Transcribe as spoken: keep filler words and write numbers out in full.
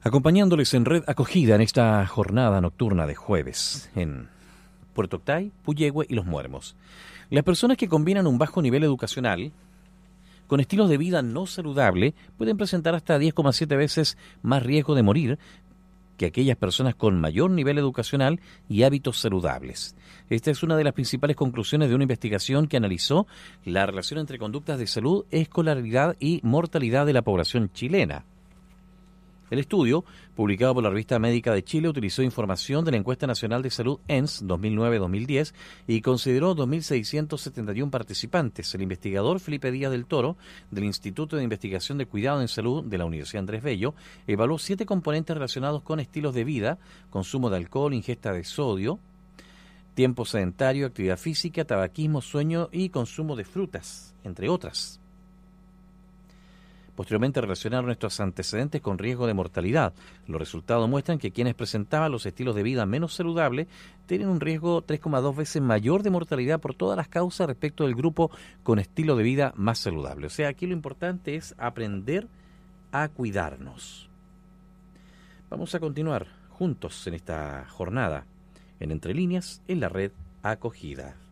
Acompañándoles en Red Acogida en esta jornada nocturna de jueves en Puerto Octay, Puyehue y Los Muermos. Las personas que combinan un bajo nivel educacional con estilos de vida no saludable pueden presentar hasta diez coma siete veces más riesgo de morir que aquellas personas con mayor nivel educacional y hábitos saludables. Esta es una de las principales conclusiones de una investigación que analizó la relación entre conductas de salud, escolaridad y mortalidad de la población chilena. El estudio, publicado por la Revista Médica de Chile, utilizó información de la Encuesta Nacional de Salud E N S dos mil nueve dos mil diez y consideró dos mil seiscientos setenta y uno participantes. El investigador Felipe Díaz del Toro, del Instituto de Investigación de Cuidado en Salud de la Universidad Andrés Bello, evaluó siete componentes relacionados con estilos de vida, consumo de alcohol, ingesta de sodio, tiempo sedentario, actividad física, tabaquismo, sueño y consumo de frutas, entre otras. Posteriormente relacionaron estos antecedentes con riesgo de mortalidad. Los resultados muestran que quienes presentaban los estilos de vida menos saludables tienen un riesgo tres coma dos veces mayor de mortalidad por todas las causas respecto del grupo con estilo de vida más saludable. O sea, aquí lo importante es aprender a cuidarnos. Vamos a continuar juntos en esta jornada, en Entre Líneas, en la Red Acogida.